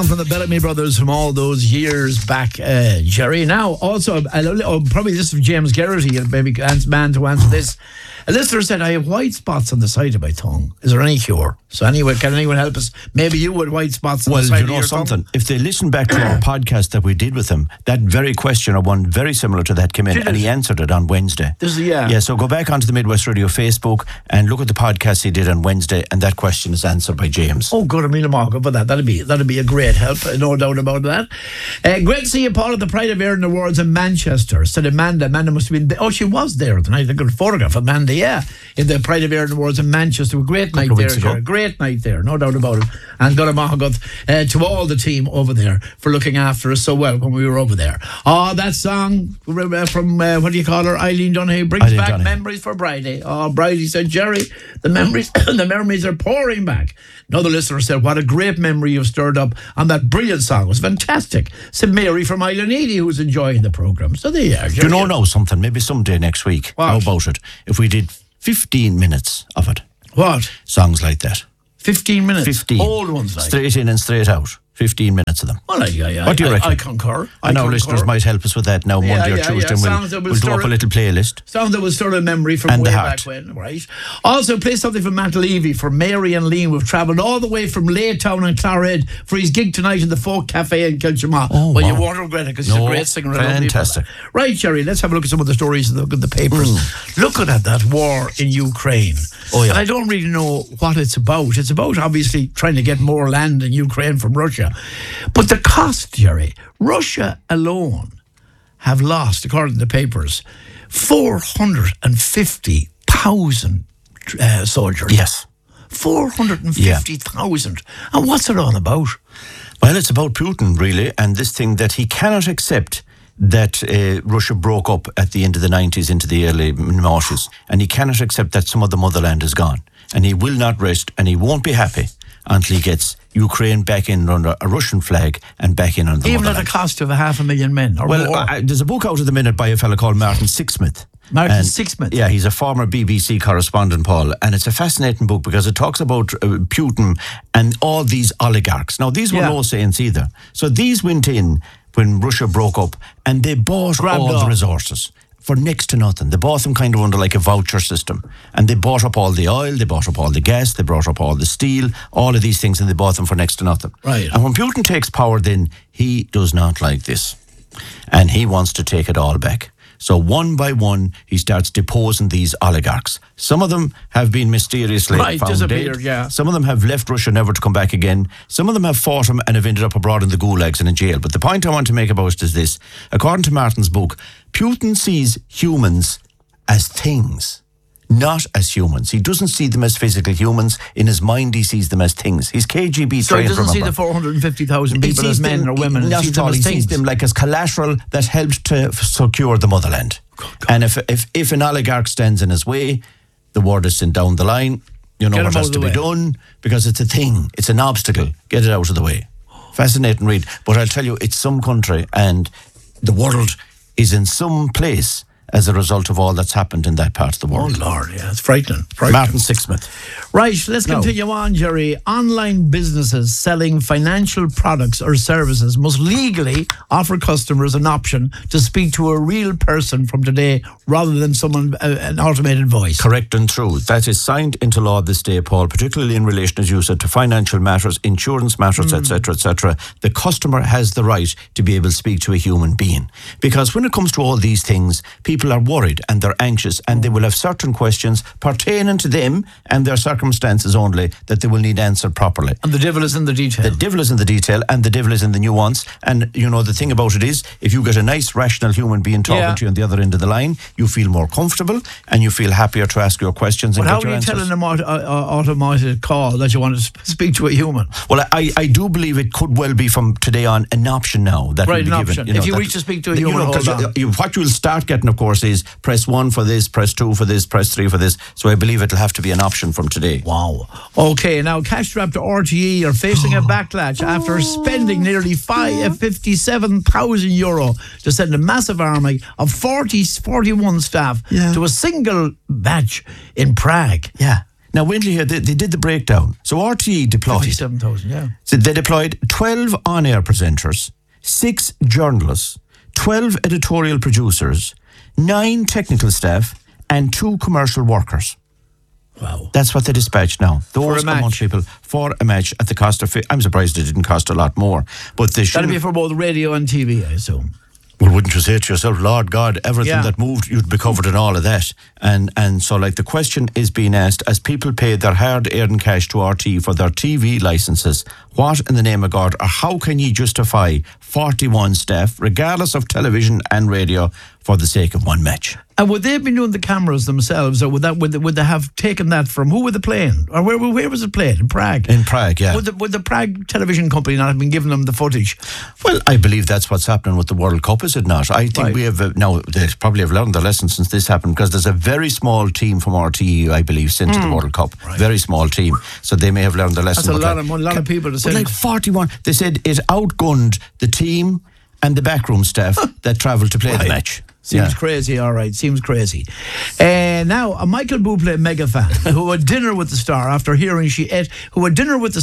From the Bellamy Brothers from all those years back, Jerry. Now, also, probably this is from James Garrity, maybe man to answer this. A listener said, I have white spots on the side of my tongue. Is there any cure? So anyway, can anyone help us? Maybe you had white spots on the side of your tongue. Well, you know something. If they listen back to our podcast that we did with him, that very question or one very similar to that came in, and he answered it on Wednesday. Yeah, so go back onto the Midwest Radio Facebook and look at the podcast he did on Wednesday, and that question is answered by James. Oh, good. I mean, for that. That'd be a great help. No doubt about that. Great to see you, Paul, at the Pride of Erin Awards in Manchester. Said Amanda must have been. She was there tonight. I got a photograph of Amanda. Yeah, in the Pride of Erin Awards in Manchester. A great night there. A great night there, no doubt about it. And got a mahagat to all the team over there for looking after us so well when we were over there. Oh, that song from what do you call her, Eileen Donahue, brings back memories for Bridie. Oh, Bridie said, Jerry, the memories are pouring back. Another listener said, what a great memory you've stirred up on that brilliant song. It was fantastic. Said Mary from Island Eady, who's enjoying the programme. So there you are. Do you know something? Maybe someday next week. What? How about it? If we did 15 minutes of it. What? Songs like that. 15 minutes? 15. Old ones like. Straight in and straight out. 15 minutes of them. Well, what do you reckon? I concur. And our listeners might help us with that now, Monday or Tuesday. We'll do up a little playlist. Songs that will stir a memory from way back when, right? Also, play something from Matt Levy for Mary and Liam. We've travelled all the way from Laytown and Clarehead for his gig tonight in the Folk Cafe in Kilchama. Oh, well, you won't regret it because he's a great singer. Fantastic. Right, Jerry, let's have a look at some of the stories in the papers. Looking at that war in Ukraine. Oh, yeah. And I don't really know what it's about. It's about, obviously, trying to get more land in Ukraine from Russia. But the cost, Jerry, Russia alone have lost, according to the papers, 450,000 soldiers. Yes. 450,000. And what's it all about? Well, it's about Putin, really, and this thing that he cannot accept that Russia broke up at the end of the 90s into the early noughties, and he cannot accept that some of the motherland is gone. And he will not rest, and he won't be happy until he gets Ukraine back in under a Russian flag and back in under the even motherland. At the cost of 500,000 men or more. There's a book out at the minute by a fellow called Martin Sixsmith. Sixsmith? Yeah, he's a former BBC correspondent, Paul, and it's a fascinating book because it talks about Putin and all these oligarchs. Now, these were no saints either. So these went in when Russia broke up and they bought all the resources for next to nothing. They bought them kind of under like a voucher system. And they bought up all the oil, they bought up all the gas, they brought up all the steel, all of these things, and they bought them for next to nothing. Right. And when Putin takes power, then he does not like this. And he wants to take it all back. So one by one, he starts deposing these oligarchs. Some of them have been mysteriously found dead. Yeah. Some of them have left Russia never to come back again. Some of them have fought him and have ended up abroad in the gulags and in jail. But the point I want to make about it is this. According to Martin's book, Putin sees humans as things, not as humans. He doesn't see them as physical humans. In his mind, he sees them as things. He's KGB so trained. So he doesn't see the 450,000 people as men or women. Not at all. He sees them like as collateral that helped to secure the motherland. And if an oligarch stands in his way, the word is sent down the line. You know what has to be done because it's a thing. It's an obstacle. Get it out of the way. Fascinating read. But I'll tell you, it's some country and the world is in some place as a result of all that's happened in that part of the world. Oh, Lord, yeah, it's frightening. Martin Sixsmith. Right, let's continue on, Jerry. Online businesses selling financial products or services must legally offer customers an option to speak to a real person from today rather than someone, an automated voice. Correct and true. That is signed into law this day, Paul, particularly in relation, as you said, to financial matters, insurance matters, etc., etc. The customer has the right to be able to speak to a human being. Because when it comes to all these things, people are worried and they're anxious and they will have certain questions pertaining to them and their circumstances only that they will need answered properly. And the devil is in the detail. The devil is in the detail and the devil is in the nuance. And, you know, the thing about it is, if you get a nice, rational human being talking to you on the other end of the line, you feel more comfortable and you feel happier to ask your questions and get your answers. But how are you telling an automated call that you want to speak to a human? Well, I do believe it could well be from today on an option now that will be given. Option. If you reach to speak to a human, hold on. What you'll start getting, of course, is press 1 for this, press 2 for this, press 3 for this. So I believe it'll have to be an option from today. Wow. Okay, now cash-strapped RTE are facing a backlash after spending nearly €57,000 to send a massive army of 41 staff to a single batch in Prague. Yeah. Now, Windley here, they did the breakdown. So RTE deployed... 57,000, yeah. So they deployed 12 on-air presenters, 6 journalists, 12 editorial producers, 9 technical staff, and 2 commercial workers. Wow. That's what they dispatched now. Those match. amount of people for a match at the cost of... I'm surprised it didn't cost a lot more. But they should... That'd be for both radio and TV, I assume. Well, wouldn't you say to yourself, Lord God, everything that moved, you'd be covered in all of that. And so, like, the question is being asked, as people pay their hard-earned cash to RT for their TV licences, what in the name of God, or how can you justify 41 staff, regardless of television and radio, for the sake of one match? And would they have been doing the cameras themselves, or would they have taken that from, who were they playing? Or where was it played? In Prague? In Prague, yeah. Would the Prague television company not have been giving them the footage? Well, I believe that's what's happening with the World Cup, is it not? I think we have, now, they probably have learned their lesson since this happened, because there's a very small team from RTE, I believe, sent to the World Cup. Right. Very small team. So they may have learned their lesson. That's a lot of people to send. Like 41, they said it outgunned the team and the backroom staff that travelled to play the match. Seems crazy, all right. Seems crazy. Now, a Michael Bublé mega fan who had dinner with the star after hearing she ate with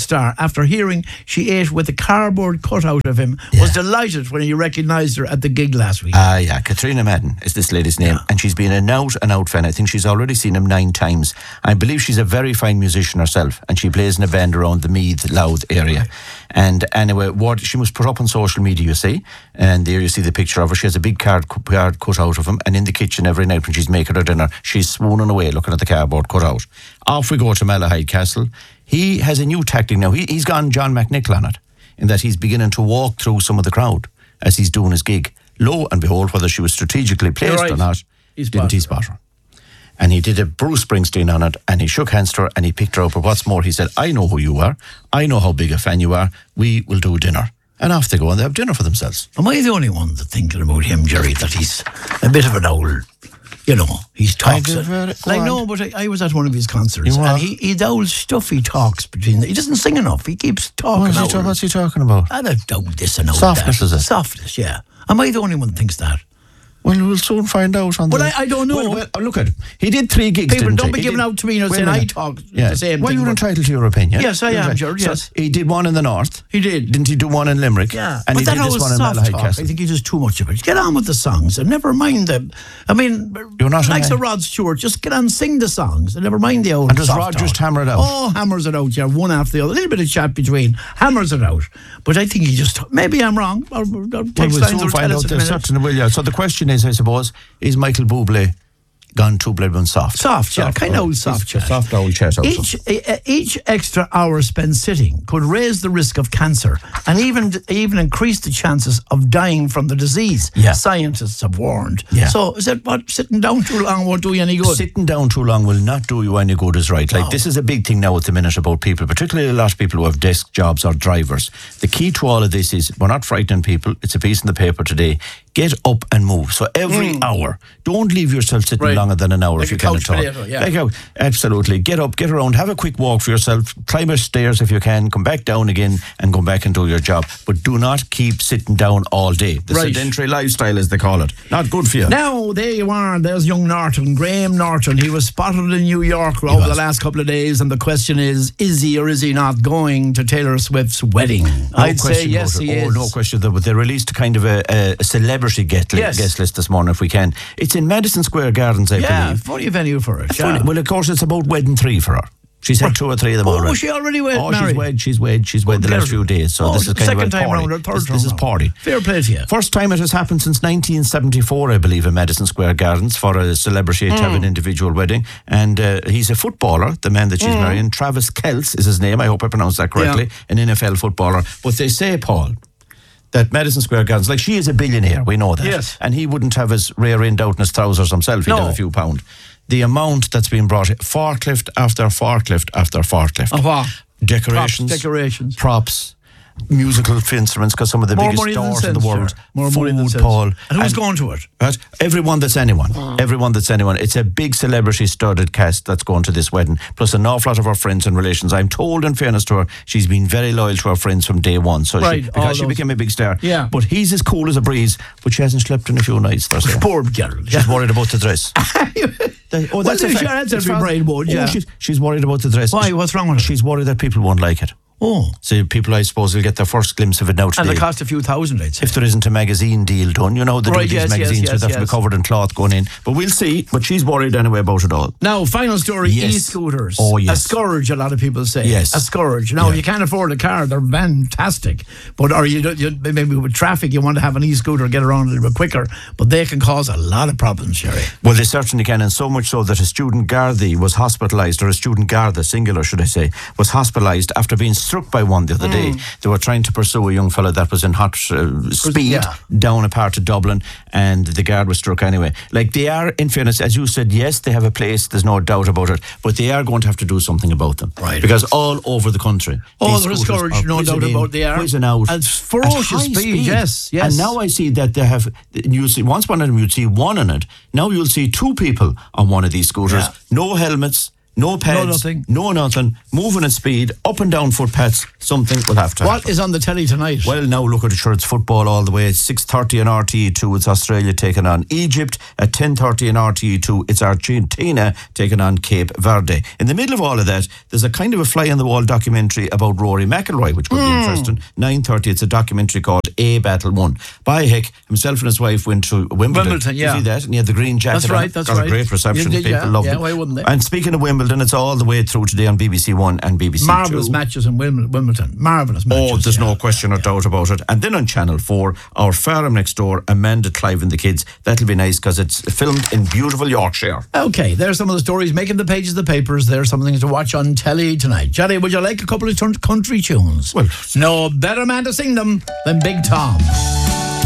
a cardboard cutout of him was delighted when he recognised her at the gig last week. Yeah, Katrina Madden is this lady's name, and she's been an out fan. I think she's already seen him 9 times. I believe she's a very fine musician herself, and she plays in a band around the Meath, Louth area. Right. And anyway, what she was put up on social media, you see, and there you see the picture of her. She has a big card cut out of him, and in the kitchen every night when she's making her dinner, she's swooning away looking at the cardboard cut out. Off we go to Malahide Castle. He has a new tactic now. He's gone John McNichol on it, in that he's beginning to walk through some of the crowd as he's doing his gig. Lo and behold, whether she was strategically placed or not, he spot her. And he did a Bruce Springsteen on it, and he shook hands to her, and he picked her up. But what's more, he said, I know who you are. I know how big a fan you are. We will do dinner. And off they go, and they have dinner for themselves. Am I the only one that's thinking about him, Jerry, that he's a bit of an old, he's talks. But I was at one of his concerts, and he's old stuff he talks between. He doesn't sing enough. He keeps talking. What's he talking about? I don't know this and all Softness, that. is it? Softness, yeah. Am I the only one that thinks that? Well, we'll soon find out on I don't know. Well, look at it. He did 3 gigs, People don't be giving out to me saying I talk the same thing. Well, you're entitled to your opinion. Yes, I am, George, yes. So he did one in the north. He did. Didn't he do one in Limerick? Yeah. And but he did this one in Malahide Castle. I think he does too much of it. Get on with the songs and never mind them. I mean, you're not like Rod Stewart, just get on and sing the songs and never mind the old And does Rod just hammer it out? Oh, hammers it out, yeah, one after the other. A little bit of chat between, hammers it out. But I think he just, maybe I'm wrong. We'll soon find out. There's certain will, yeah. So the question is, I suppose, is Michael Bublé gone too bloody soft? Kind of old soft chat. Soft old chat. Each extra hour spent sitting could raise the risk of cancer and even increase the chances of dying from the disease. Yeah. Scientists have warned. Yeah. So is that what sitting down too long won't do you any good? Sitting down too long will not do you any good, is right. Like, this is a big thing now at the minute about people, particularly a lot of people who have desk jobs or drivers. The key to all of this is we're not frightening people. It's a piece in the paper today. Get up and move. So every hour, don't leave yourself sitting longer than an hour if you can at all. Absolutely. Get up, get around, have a quick walk for yourself, climb a stairs if you can, come back down again and come back and do your job. But do not keep sitting down all day. The sedentary lifestyle, as they call it. Not good for you. Now, there you are. There's young Norton, Graham Norton. He was spotted in New York over the last couple of days, and the question is he or is he not going to Taylor Swift's wedding? I'd say yes, he is. No question. But they released kind of a celebrity guest list this morning, if we can. It's in Madison Square Gardens, I believe. Yeah, funny venue for it. Well, of course, it's about wedding 3 for her. She's had 2 or 3 of them already. Was she already married? She's wed the last few days. So this is kind second of a time party. round or third This is party. Fair play to you. First time it has happened since 1974, I believe, in Madison Square Gardens for a celebrity to have an individual wedding. And he's a footballer, the man that she's marrying. Travis Kelce is his name. I hope I pronounced that correctly. An NFL footballer. But they say, Paul, that Madison Square Gardens, like, she is a billionaire, we know that. Yes. And he wouldn't have his rear end out in his trousers himself. He'd have a few pound. The amount that's been brought, forklift after forklift after forklift. Decorations. Props. Musical instruments, because some of the biggest stores in the world. More money than sense. Paul. And who's going to it? Right? Everyone that's anyone. It's a big celebrity-studded cast that's going to this wedding, plus an awful lot of her friends and relations. I'm told, in fairness to her, she's been very loyal to her friends from day one. So because she became a big star. Yeah. But he's as cool as a breeze, but she hasn't slept in a few nights. Poor girl. She's worried about the dress. That's a fact. That's every bride would, yeah. She's worried about the dress. Why? What's wrong with it? She's worried that people won't like it. Oh. So people, I suppose, will get their first glimpse of it now today. And it cost a few thousand, I'd say. If there isn't a magazine deal done, they do these magazines that have to be covered in cloth going in. But we'll see. But she's worried anyway about it all. Now, final story, e-scooters. Oh, yes. A scourge, a lot of people say. Yes. A scourge. Now, you can't afford a car. They're fantastic. But maybe with traffic, you want to have an e-scooter, get around a little bit quicker. But they can cause a lot of problems, Sherry. Well, they certainly can. And so much so that a student Gardaí was hospitalised, or a student Garda, singular should I say, was hospitalised after being struck by one the other day. They were trying to pursue a young fella that was in hot speed down a part of Dublin, and the guard was struck anyway. Like, they are, in fairness, as you said, yes, they have a place, there's no doubt about it, but they are going to have to do something about them. Right. Because all over the country, they're a scourge, no doubt about they are. Whizzing out at ferocious speed, yes. And now I see that they have, you'll see, once one of them, you'd see one on it. Now you'll see two people on one of these scooters. Yeah. No helmets. No pads, no nothing, moving at speed, up and down footpaths, something will have to happen. What is on the telly tonight? Well, now look at it, sure, it's football all the way. 6:30 on RTE2, it's Australia taking on Egypt. At 10:30 on RTE2, it's Argentina taking on Cape Verde. In the middle of all of that, there's a kind of a fly-on-the-wall documentary about Rory McIlroy, which could be interesting. 9:30, it's a documentary called A Battle Won. By heck, himself and his wife went to Wimbledon. Yeah. You see that? And he had the green jacket That's right, that's got right. a great reception. People loved it. Why wouldn't they? And speaking of Wimbledon, it's all the way through today on BBC One and BBC Two. Marvellous matches in Wimbledon. Marvellous matches. Oh, there's no question or doubt about it. And then on Channel 4, our farm next door, Amanda Clive and the kids. That'll be nice because it's filmed in beautiful Yorkshire. Okay, there's some of the stories making the pages of the papers. There's some things to watch on telly tonight. Jerry, would you like a couple of country tunes? Well, no better man to sing them than Big Tom.